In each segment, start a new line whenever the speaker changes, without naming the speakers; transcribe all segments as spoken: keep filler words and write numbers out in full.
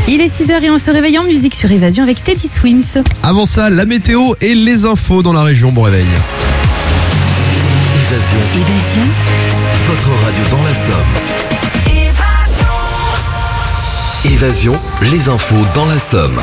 Il est six heures et on se réveille en musique sur Évasion avec Teddy Swims.
Avant ça, la météo et les infos dans la région. Bon réveil.
Évasion.
Évasion.
Votre radio dans la Somme. Évasion, les infos dans la Somme.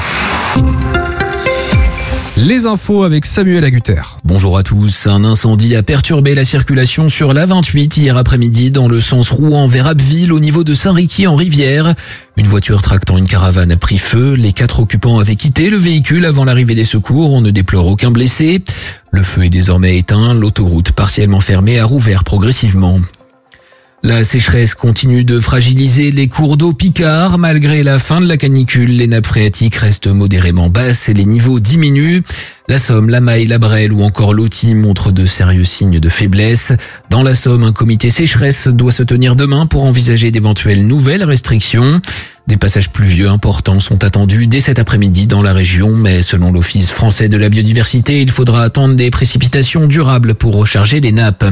Les infos avec Samuel Agutter.
Bonjour à tous. Un incendie a perturbé la circulation sur l'A vingt-huit hier après-midi dans le sens Rouen vers Abbeville au niveau de Saint-Riquier en Rivière. Une voiture tractant une caravane a pris feu. Les quatre occupants avaient quitté le véhicule avant l'arrivée des secours. On ne déplore aucun blessé. Le feu est désormais éteint. L'autoroute partiellement fermée a rouvert progressivement. La sécheresse continue de fragiliser les cours d'eau picards. Malgré la fin de la canicule, les nappes phréatiques restent modérément basses et les niveaux diminuent. La Somme, la Maille, la Brelle ou encore l'Authie montrent de sérieux signes de faiblesse. Dans la Somme, un comité sécheresse doit se tenir demain pour envisager d'éventuelles nouvelles restrictions. Des passages pluvieux importants sont attendus dès cet après-midi dans la région, mais selon l'Office français de la biodiversité, il faudra attendre des précipitations durables pour recharger les nappes.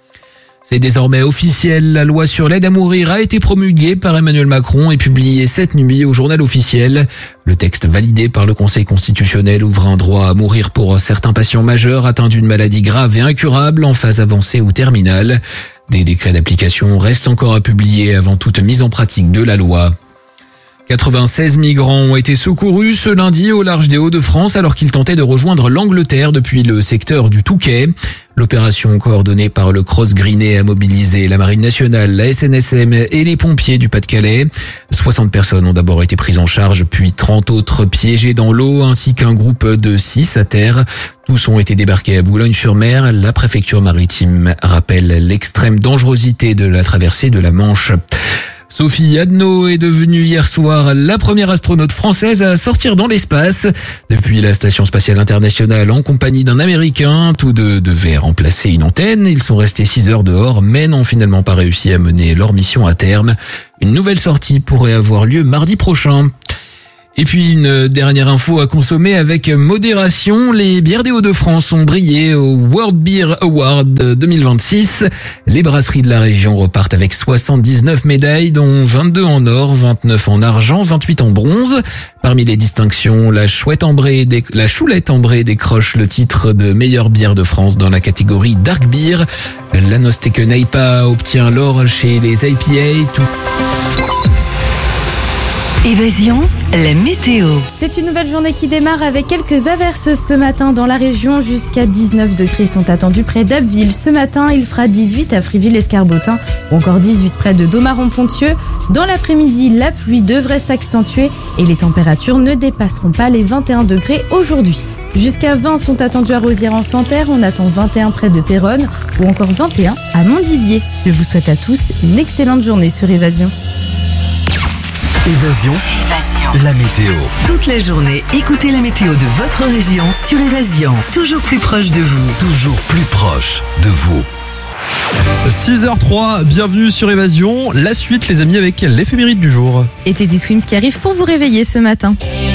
C'est désormais officiel, la loi sur l'aide à mourir a été promulguée par Emmanuel Macron et publiée cette nuit au journal officiel. Le texte validé par le Conseil constitutionnel ouvre un droit à mourir pour certains patients majeurs atteints d'une maladie grave et incurable en phase avancée ou terminale. Des décrets d'application restent encore à publier avant toute mise en pratique de la loi. quatre-vingt-seize migrants ont été secourus ce lundi au large des Hauts-de-France alors qu'ils tentaient de rejoindre l'Angleterre depuis le secteur du Touquet. L'opération coordonnée par le Cross Greenet a mobilisé la Marine nationale, la S N S M et les pompiers du Pas-de-Calais. soixante personnes ont d'abord été prises en charge, puis trente autres piégées dans l'eau, ainsi qu'un groupe de six à terre. Tous ont été débarqués à Boulogne-sur-Mer. La préfecture maritime rappelle l'extrême dangerosité de la traversée de la Manche. Sophie Adno est devenue hier soir la première astronaute française à sortir dans l'espace. Depuis la Station Spatiale Internationale en compagnie d'un Américain, tous deux devaient remplacer une antenne. Ils sont restés six heures dehors mais n'ont finalement pas réussi à mener leur mission à terme. Une nouvelle sortie pourrait avoir lieu mardi prochain. Et puis une dernière info à consommer avec modération. Les bières des Hauts-de-France ont brillé au World Beer Award deux mille vingt-six. Les brasseries de la région repartent avec soixante-dix-neuf médailles, dont vingt-deux en or, vingt-neuf en argent, vingt-huit en bronze. Parmi les distinctions, la chouette ambrée, dé... la choulette ambrée décroche le titre de meilleure bière de France dans la catégorie Dark Beer. La Nosteke Neipa obtient l'or chez les I P A. Tout...
Évasion, la météo.
C'est une nouvelle journée qui démarre avec quelques averses ce matin dans la région. Jusqu'à dix-neuf degrés sont attendus près d'Abbeville. Ce matin, il fera dix-huit à Friville-Escarbotin ou encore dix-huit près de Domaron-Pontieux. Dans l'après-midi, la pluie devrait s'accentuer et les températures ne dépasseront pas les vingt et un degrés aujourd'hui. Jusqu'à vingt sont attendus à Rosières-en-Santerre, on attend vingt et un près de Péronne ou encore vingt et un à Montdidier. Je vous souhaite à tous une excellente journée sur Évasion.
Évasion.
Évasion.
La météo.
Toute la journée, écoutez la météo de votre région sur Évasion. Toujours plus proche de vous.
Toujours plus proche de vous.
six heures trois, bienvenue sur Évasion. La suite les amis avec l'éphéméride du jour.
Et Teddy Swims qui arrive pour vous réveiller ce matin.